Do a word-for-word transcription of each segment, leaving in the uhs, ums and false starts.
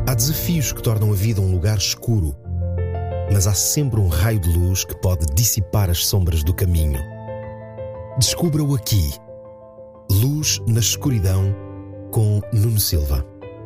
Há desafios que tornam a vida um lugar escuro, mas há sempre um raio de luz que pode dissipar as sombras do caminho. Descubra-o aqui. Luz na Escuridão, com Nuno Silva.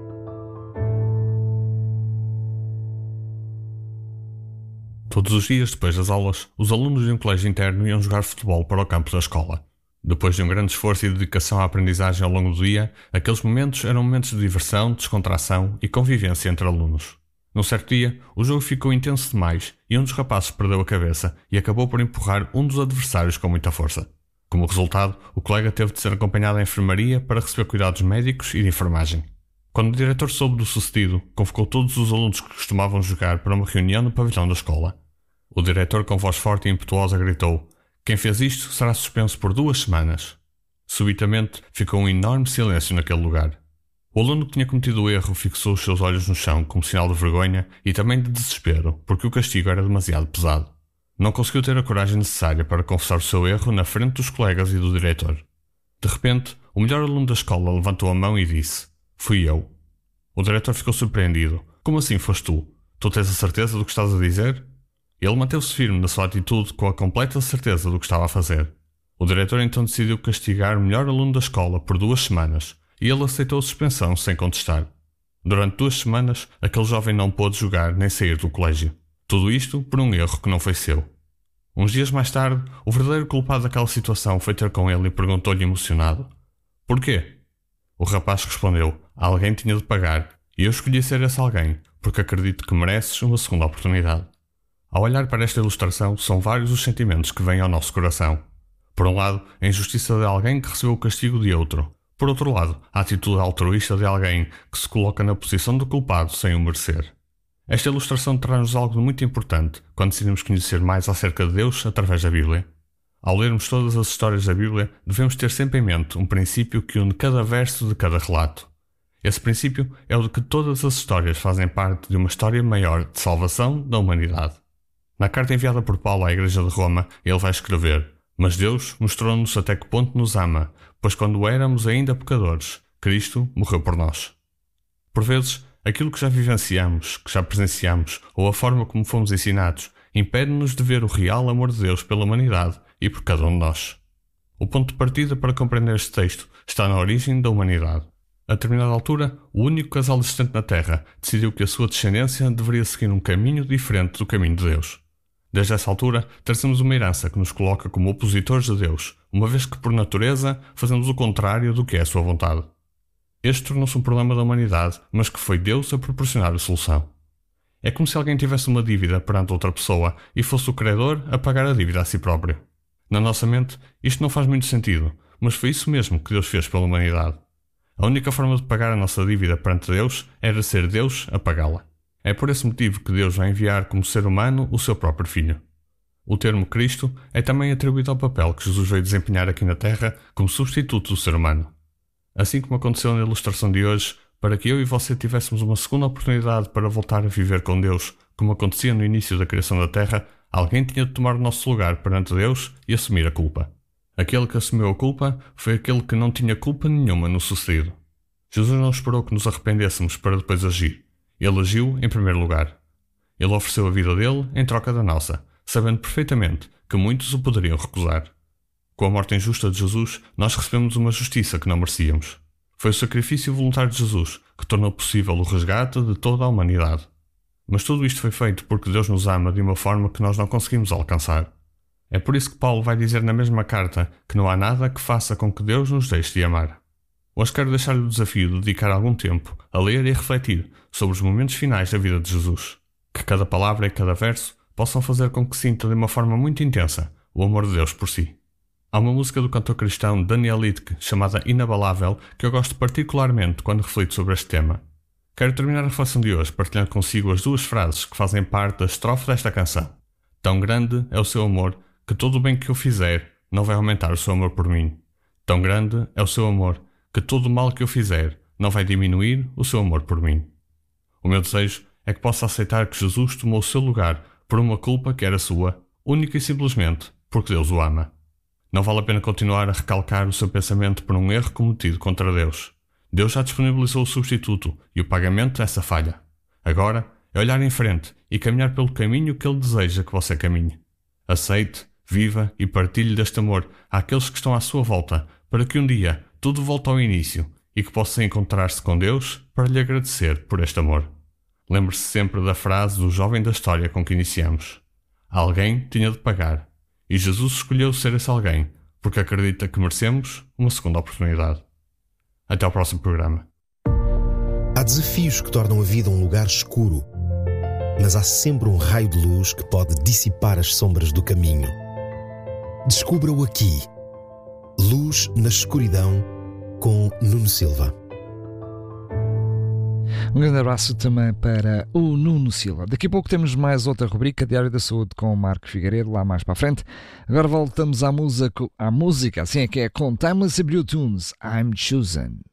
Todos os dias, depois das aulas, os alunos de um colégio interno iam jogar futebol para o campo da escola. Depois de um grande esforço e dedicação à aprendizagem ao longo do dia, aqueles momentos eram momentos de diversão, descontração e convivência entre alunos. Num certo dia, o jogo ficou intenso demais e um dos rapazes perdeu a cabeça e acabou por empurrar um dos adversários com muita força. Como resultado, o colega teve de ser acompanhado à enfermaria para receber cuidados médicos e de enfermagem. Quando o diretor soube do sucedido, convocou todos os alunos que costumavam jogar para uma reunião no pavilhão da escola. O diretor, com voz forte e impetuosa, gritou: "Quem fez isto será suspenso por duas semanas." Subitamente, ficou um enorme silêncio naquele lugar. O aluno que tinha cometido o erro fixou os seus olhos no chão como sinal de vergonha e também de desespero, porque o castigo era demasiado pesado. Não conseguiu ter a coragem necessária para confessar o seu erro na frente dos colegas e do diretor. De repente, o melhor aluno da escola levantou a mão e disse: "Fui eu." O diretor ficou surpreendido. "Como assim foste tu? Tu tens a certeza do que estás a dizer?" Ele manteve-se firme na sua atitude com a completa certeza do que estava a fazer. O diretor então decidiu castigar o melhor aluno da escola por duas semanas e ele aceitou a suspensão sem contestar. Durante duas semanas, aquele jovem não pôde jogar nem sair do colégio. Tudo isto por um erro que não foi seu. Uns dias mais tarde, o verdadeiro culpado daquela situação foi ter com ele e perguntou-lhe emocionado: "Porquê?" O rapaz respondeu: "Alguém tinha de pagar e eu escolhi ser esse alguém porque acredito que mereces uma segunda oportunidade." Ao olhar para esta ilustração, são vários os sentimentos que vêm ao nosso coração. Por um lado, a injustiça de alguém que recebeu o castigo de outro. Por outro lado, a atitude altruísta de alguém que se coloca na posição do culpado sem o merecer. Esta ilustração traz-nos algo de muito importante quando decidimos conhecer mais acerca de Deus através da Bíblia. Ao lermos todas as histórias da Bíblia, devemos ter sempre em mente um princípio que une cada verso de cada relato. Esse princípio é o de que todas as histórias fazem parte de uma história maior de salvação da humanidade. Na carta enviada por Paulo à Igreja de Roma, ele vai escrever: "Mas Deus mostrou-nos até que ponto nos ama, pois quando éramos ainda pecadores, Cristo morreu por nós." Por vezes, aquilo que já vivenciamos, que já presenciamos, ou a forma como fomos ensinados, impede-nos de ver o real amor de Deus pela humanidade e por cada um de nós. O ponto de partida para compreender este texto está na origem da humanidade. A determinada altura, o único casal existente na Terra decidiu que a sua descendência deveria seguir um caminho diferente do caminho de Deus. Desde essa altura, trazemos uma herança que nos coloca como opositores de Deus, uma vez que, por natureza, fazemos o contrário do que é a sua vontade. Este tornou-se um problema da humanidade, mas que foi Deus a proporcionar a solução. É como se alguém tivesse uma dívida perante outra pessoa e fosse o credor a pagar a dívida a si próprio. Na nossa mente, isto não faz muito sentido, mas foi isso mesmo que Deus fez pela humanidade. A única forma de pagar a nossa dívida perante Deus era ser Deus a pagá-la. É por esse motivo que Deus vai enviar como ser humano o seu próprio Filho. O termo Cristo é também atribuído ao papel que Jesus veio desempenhar aqui na Terra como substituto do ser humano. Assim como aconteceu na ilustração de hoje, para que eu e você tivéssemos uma segunda oportunidade para voltar a viver com Deus, como acontecia no início da criação da Terra, alguém tinha de tomar o nosso lugar perante Deus e assumir a culpa. Aquele que assumiu a culpa foi aquele que não tinha culpa nenhuma no sucedido. Jesus não esperou que nos arrependêssemos para depois agir. Ele agiu em primeiro lugar. Ele ofereceu a vida dele em troca da nossa, sabendo perfeitamente que muitos o poderiam recusar. Com a morte injusta de Jesus, nós recebemos uma justiça que não merecíamos. Foi o sacrifício voluntário de Jesus que tornou possível o resgate de toda a humanidade. Mas tudo isto foi feito porque Deus nos ama de uma forma que nós não conseguimos alcançar. É por isso que Paulo vai dizer na mesma carta que não há nada que faça com que Deus nos deixe de amar. Hoje quero deixar-lhe o desafio de dedicar algum tempo a ler e a refletir sobre os momentos finais da vida de Jesus. Que cada palavra e cada verso possam fazer com que sinta de uma forma muito intensa o amor de Deus por si. Há uma música do cantor cristão Daniel Lidke chamada Inabalável que eu gosto particularmente quando reflito sobre este tema. Quero terminar a reflexão de hoje partilhando consigo as duas frases que fazem parte da estrofe desta canção. Tão grande é o seu amor que todo o bem que eu fizer não vai aumentar o seu amor por mim. Tão grande é o seu amor que todo o mal que eu fizer não vai diminuir o seu amor por mim. O meu desejo é que possa aceitar que Jesus tomou o seu lugar por uma culpa que era sua, única e simplesmente porque Deus o ama. Não vale a pena continuar a recalcar o seu pensamento por um erro cometido contra Deus. Deus já disponibilizou o substituto e o pagamento dessa falha. Agora é olhar em frente e caminhar pelo caminho que Ele deseja que você caminhe. Aceite, viva e partilhe deste amor àqueles que estão à sua volta, para que um dia tudo volte ao início e que possa encontrar-se com Deus para lhe agradecer por este amor. Lembre-se sempre da frase do jovem da história com que iniciamos. Alguém tinha de pagar, e Jesus escolheu ser esse alguém, porque acredita que merecemos uma segunda oportunidade. Até ao próximo programa. Há desafios que tornam a vida um lugar escuro, mas há sempre um raio de luz que pode dissipar as sombras do caminho. Descubra-o aqui. Luz na Escuridão, com Nuno Silva. Um grande abraço também para o Nuno Silva. Daqui a pouco temos mais outra rubrica, Diário da Saúde, com o Marco Figueiredo, lá mais para a frente. Agora voltamos à música, à música assim é que é, com Timeless Blue Tunes, I'm Chosen.